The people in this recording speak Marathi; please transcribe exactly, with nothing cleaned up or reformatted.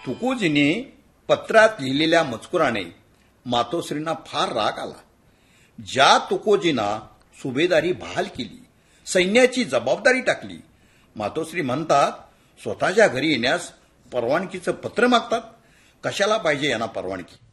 तुकोजीने पत्रात लिहिलेल्या मजकुराने मातोश्रींना फार राग आला. ज्या तुकोजींना सुभेदारी बहाल केली, सैन्याची जबाबदारी टाकली, मातोश्री म्हणतात स्वतःच्या घरी येण्यास परवानगीचं पत्र मागतात. कशाला पाहिजे यांना परवानगी?